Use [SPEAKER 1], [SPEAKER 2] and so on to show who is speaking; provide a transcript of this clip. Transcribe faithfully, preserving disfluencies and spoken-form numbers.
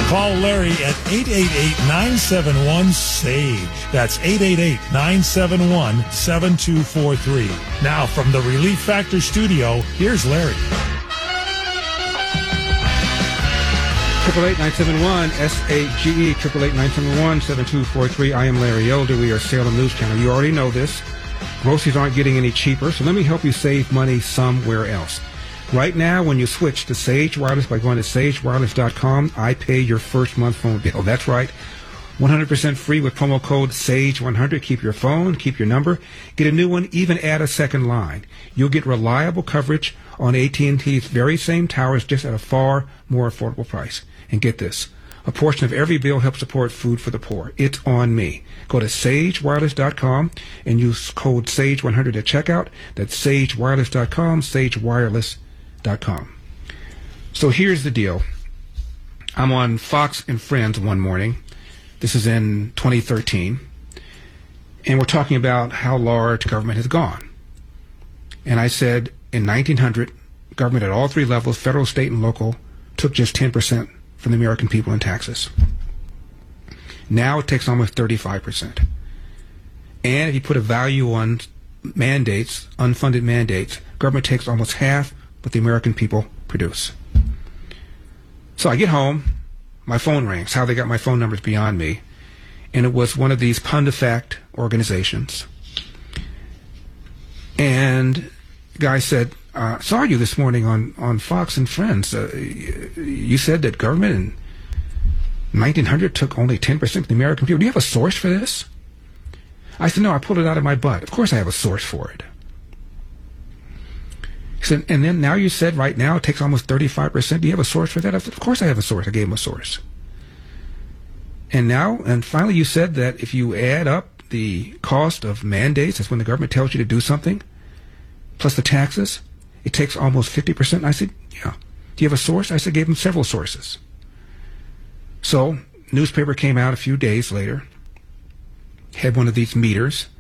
[SPEAKER 1] Call Larry at eight eight eight, nine seven one, SAGE. That's eight eight eight, nine seven one, seven two four three. Now, from the Relief Factor studio, here's Larry.
[SPEAKER 2] Triple eight nine seven one S A G E triple eight nine seven one seven two four three. I am Larry Elder. We are Salem News Channel. You already know this. Groceries aren't getting any cheaper, so let me help you save money somewhere else. Right now, when you switch to Sage Wireless by going to sage wireless dot com, I pay your first month phone bill. That's right. one hundred percent free with promo code SAGE one hundred. Keep your phone, keep your number, get a new one, even add a second line. You'll get reliable coverage on A T and T's very same towers, just at a far more affordable price. And get this, a portion of every bill helps support food for the poor. It's on me. Go to sage wireless dot com and use code SAGE one hundred at checkout. That's sage wireless dot com, sage wireless dot com. So here's the deal. I'm on Fox and Friends one morning. This is in twenty thirteen. And we're talking about how large government has gone. And I said in nineteen hundred, government at all three levels, federal, state, and local, took just ten percent from the American people in taxes. Now it takes almost thirty-five percent. And if you put a value on mandates, unfunded mandates, government takes almost half what the American people produce. So I get home, my phone rings. How they got my phone number is beyond me. And it was one of these PundaFact organizations. And the guy said, uh, saw you this morning on, on Fox and Friends. Uh, you said that government in nineteen hundred took only ten percent of the American people. Do you have a source for this? I said, no, I pulled it out of my butt. Of course I have a source for it. He said, and then now you said right now it takes almost thirty-five percent. Do you have a source for that? I said, of course I have a source. I gave him a source. And now, and finally you said that if you add up the cost of mandates, that's when the government tells you to do something, plus the taxes, it takes almost fifty percent. And I said, yeah. Do you have a source? I said, gave him several sources. So, newspaper came out a few days later, had one of these meters,